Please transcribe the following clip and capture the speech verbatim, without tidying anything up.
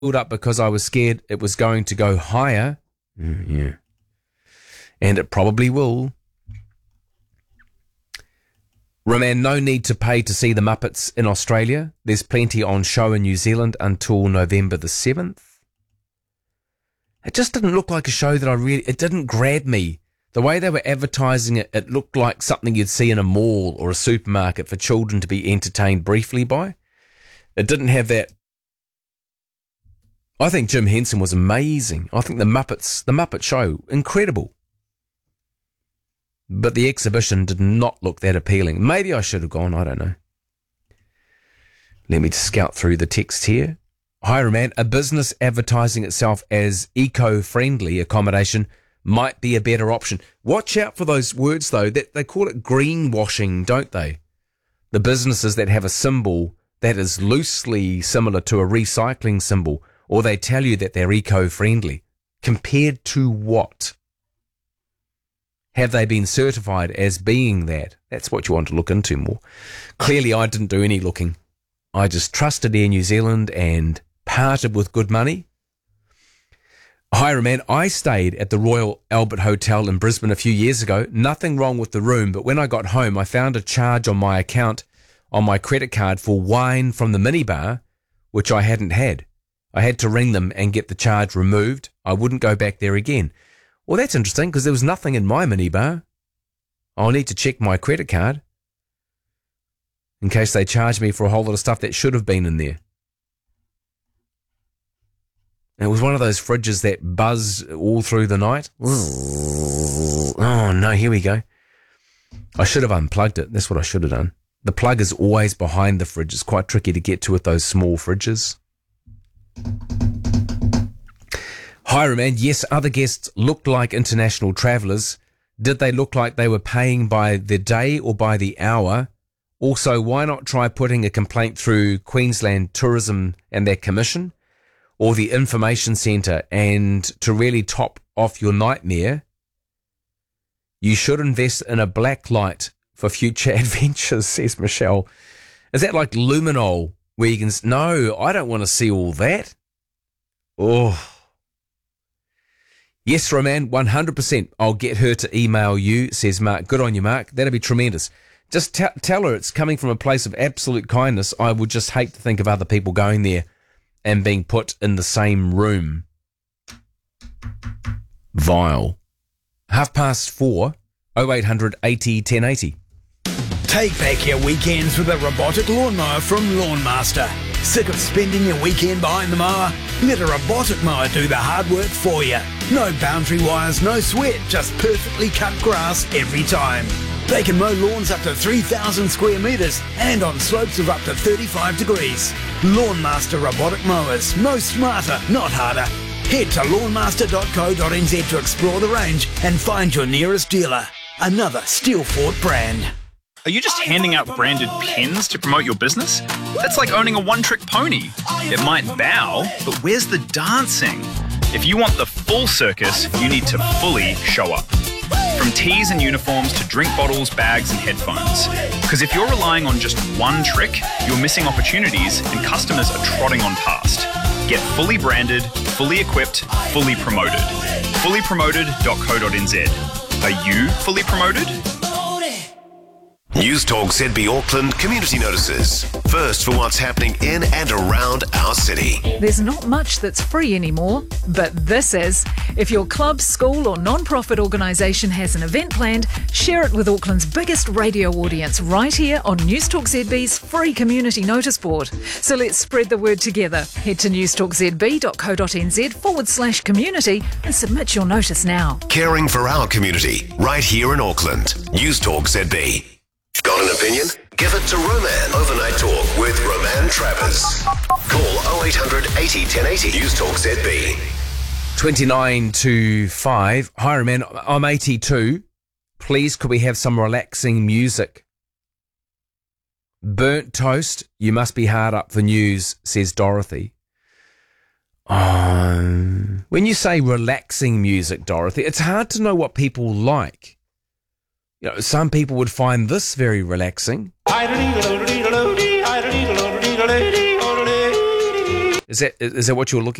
pulled up because I was scared it was going to go higher. Mm, yeah. And it probably will. Roman, no need to pay to see the Muppets in Australia. There's plenty on show in New Zealand until November the seventh. It just didn't look like a show that I really... It didn't grab me. The way they were advertising it, it looked like something you'd see in a mall or a supermarket for children to be entertained briefly by. It didn't have that... I think Jim Henson was amazing. I think the Muppets, the Muppet Show, incredible. But the exhibition did not look that appealing. Maybe I should have gone, I don't know. Let me just scout through the text here. Hi, Roman. A business advertising itself as eco-friendly accommodation might be a better option. Watch out for those words, though. That they call it greenwashing, don't they? The businesses that have a symbol that is loosely similar to a recycling symbol, or they tell you that they're eco-friendly. Compared to what? Have they been certified as being that? That's what you want to look into more. Clearly, I didn't do any looking. I just trusted Air New Zealand and parted with good money. Hi, Roman. I stayed at the Royal Albert Hotel in Brisbane a few years ago. Nothing wrong with the room, but when I got home, I found a charge on my account on my credit card for wine from the minibar, which I hadn't had. I had to ring them and get the charge removed. I wouldn't go back there again. Well, that's interesting because there was nothing in my minibar. I'll need to check my credit card in case they charge me for a whole lot of stuff that should have been in there. And it was one of those fridges that buzz all through the night. Oh, no, here we go. I should have unplugged it. That's what I should have done. The plug is always behind the fridge. It's quite tricky to get to with those small fridges. Hi, Roman. Yes, other guests looked like international travellers. Did they look like they were paying by the day or by the hour? Also, why not try putting a complaint through Queensland Tourism and their commission or the information centre? And to really top off your nightmare, you should invest in a black light for future adventures, says Michelle. Is that like luminol where you can... No, I don't want to see all that. Oh... Yes, Roman, one hundred percent. I'll get her to email you, says Mark. Good on you, Mark. That'd be tremendous. Just t- tell her it's coming from a place of absolute kindness. I would just hate to think of other people going there and being put in the same room. Vile. Half past four, oh eight hundred eighty ten eighty. Take back your weekends with a robotic lawnmower from Lawnmaster. Sick of spending your weekend behind the mower? Let a robotic mower do the hard work for you. No boundary wires, no sweat, just perfectly cut grass every time. They can mow lawns up to three thousand square metres and on slopes of up to thirty-five degrees. Lawnmaster robotic mowers. Mow smarter, not harder. Head to lawnmaster dot co dot n z to explore the range and find your nearest dealer. Another Steelfort brand. Are you just handing out branded pins to promote your business? That's like owning a one-trick pony. It might bow, but where's the dancing? If you want the full circus, you need to fully show up. From tees and uniforms to drink bottles, bags and headphones. Because if you're relying on just one trick, you're missing opportunities and customers are trotting on past. Get fully branded, fully equipped, fully promoted. fully promoted dot co dot n z. Are you fully promoted? News Talk Z B Auckland community notices. First for what's happening in and around our city. There's not much that's free anymore, but this is. If your club, school or non-profit organisation has an event planned, share it with Auckland's biggest radio audience right here on News Talk Z B's free community notice board. So let's spread the word together. Head to news talk z b dot co dot n z forward slash community and submit your notice now. Caring for our community right here in Auckland. News Talk Z B. Got an opinion? Give it to Roman. Overnight Talk with Roman Travers. Call oh eight hundred eighty ten eighty. News Talk Z B. twenty-nine to five. Hi, Roman. I'm eighty-two. Please, could we have some relaxing music? Burnt toast. You must be hard up for news, says Dorothy. Um, when you say relaxing music, Dorothy, it's hard to know what people like. You know, some people would find this very relaxing. Is that is that what you're looking